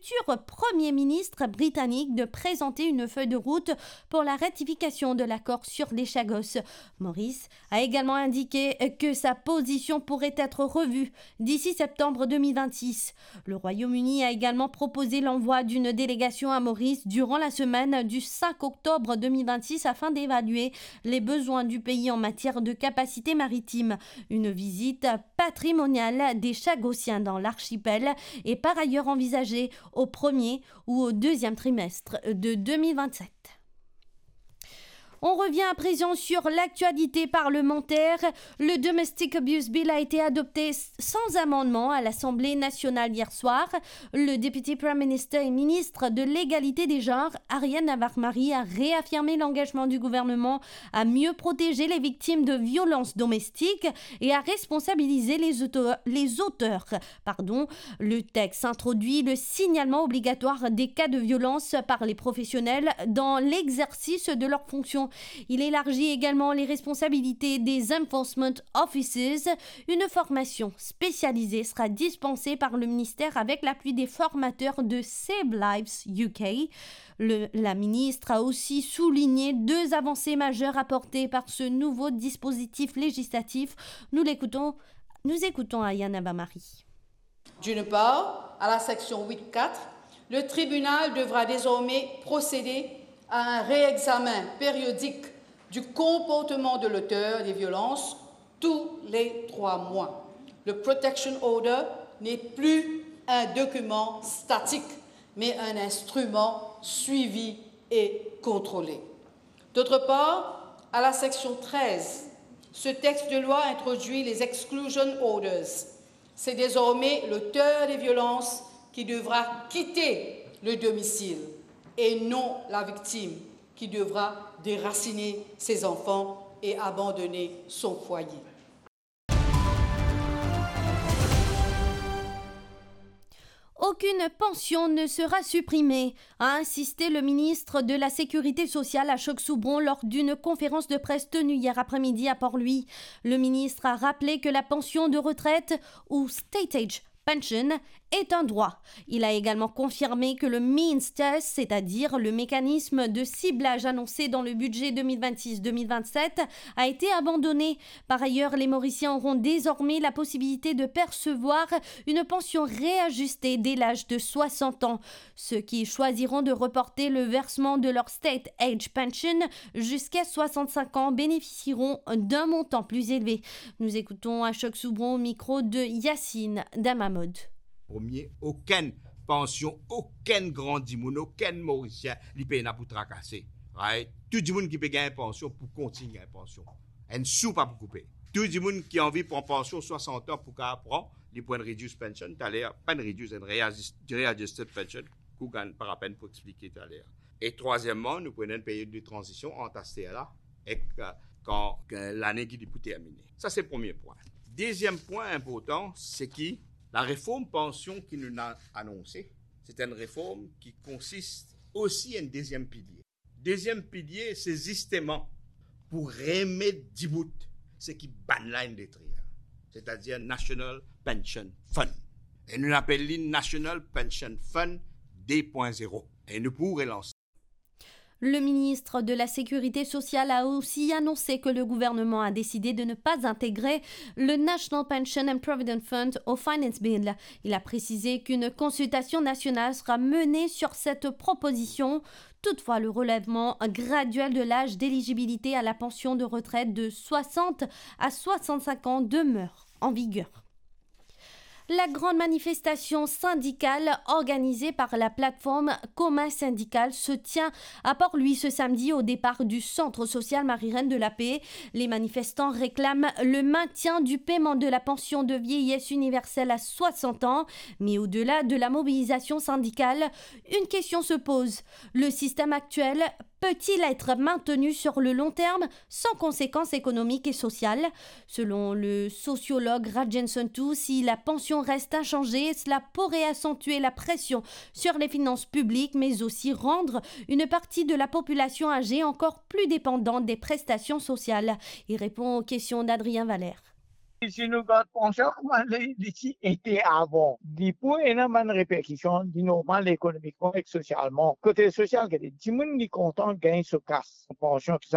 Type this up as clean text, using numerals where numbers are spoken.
futur Premier ministre britannique de présenter une feuille de route pour la ratification de l'accord sur les Chagos. Maurice a également indiqué que sa position pourrait être revue d'ici septembre 2026. Le Royaume-Uni a également proposé l'envoi d'une délégation à Maurice durant la semaine du 5 octobre 2026 afin d'évaluer les besoins du pays en matière de capacité maritime. Une visite patrimoniale des Chagossiens dans l'archipel est par ailleurs envisagée au premier ou au deuxième trimestre de 2027. On revient à présent sur l'actualité parlementaire. Le Domestic Abuse Bill a été adopté sans amendement à l'Assemblée nationale hier soir. Le député Prime Minister et ministre de l'égalité des genres, Ariane Navarre-Marie, a réaffirmé l'engagement du gouvernement à mieux protéger les victimes de violences domestiques et à responsabiliser les auteurs. Le texte introduit le signalement obligatoire des cas de violence par les professionnels dans l'exercice de leurs fonctions. Il élargit également les responsabilités des Enforcement Officers. Une formation spécialisée sera dispensée par le ministère avec l'appui des formateurs de Save Lives UK. La ministre a aussi souligné 2 avancées majeures apportées par ce nouveau dispositif législatif. Nous écoutons Ariane Navarre-Marie. D'une part, à la section 8.4, le tribunal devra désormais procéder à un réexamen périodique du comportement de l'auteur des violences tous les 3 mois. Le Protection Order n'est plus un document statique, mais un instrument suivi et contrôlé. D'autre part, à la section 13, ce texte de loi introduit les Exclusion Orders. C'est désormais l'auteur des violences qui devra quitter le domicile et non la victime qui devra déraciner ses enfants et abandonner son foyer. Aucune pension ne sera supprimée, a insisté le ministre de la Sécurité sociale Ashok Soubron lors d'une conférence de presse tenue hier après-midi à Port-Louis. Le ministre a rappelé que la pension de retraite ou State Age Pension est un droit. Il a également confirmé que le means test, c'est-à-dire le mécanisme de ciblage annoncé dans le budget 2026-2027, a été abandonné. Par ailleurs, les Mauriciens auront désormais la possibilité de percevoir une pension réajustée dès l'âge de 60 ans. Ceux qui choisiront de reporter le versement de leur State Age Pension jusqu'à 65 ans bénéficieront d'un montant plus élevé. Nous écoutons Ashok Soubron au micro de Yacine Damamod. Premier, aucune pension, aucun grand dimoun, aucun Mauricien, il paye pour tracasser. Right? Tout le monde qui paye une pension pour continuer une pension. Un sou pas pour couper. Tout le monde qui a envie de prendre pension 60 ans pour qu'elle prend, il prend une reduced pension, tout à l'heure, pas une reduced, une readjusted pension, qu'on gagne par la peine pour expliquer tout à l'heure. Et troisièmement, nous prenons une période de transition entre là et quand l'année qui est pour terminer. Ça, c'est le premier point. Deuxième point important, c'est que la réforme pension qui nous a annoncée, c'est une réforme qui consiste aussi en deuxième pilier. Deuxième pilier, c'est justement pour remettre du bout ce qui banline des trières, c'est-à-dire National Pension Fund. Et nous l'appelons National Pension Fund 2.0. Et nous pourrons lancer. Le ministre de la Sécurité sociale a aussi annoncé que le gouvernement a décidé de ne pas intégrer le National Pension and Provident Fund au Finance Bill. Il a précisé qu'une consultation nationale sera menée sur cette proposition. Toutefois, le relèvement graduel de l'âge d'éligibilité à la pension de retraite de 60 à 65 ans demeure en vigueur. La grande manifestation syndicale organisée par la plateforme Commun Syndical se tient à Port-Louis ce samedi au départ du centre social Marie-Reine de la Paix. Les manifestants réclament le maintien du paiement de la pension de vieillesse universelle à 60 ans. Mais au-delà de la mobilisation syndicale, une question se pose. Le système actuel peut-il être maintenu sur le long terme sans conséquences économiques et sociales? Selon le sociologue Rajen Sontou, si la pension reste inchangée, cela pourrait accentuer la pression sur les finances publiques, mais aussi rendre une partie de la population âgée encore plus dépendante des prestations sociales. Il répond aux questions d'Adrien Valère. Si nous pensons comment ici était avant, il peut y avoir une répercussion du normal économiquement et socialement. Côté social, il y a des gens qui sont contents de gagner ce casse. Pension, tout ça.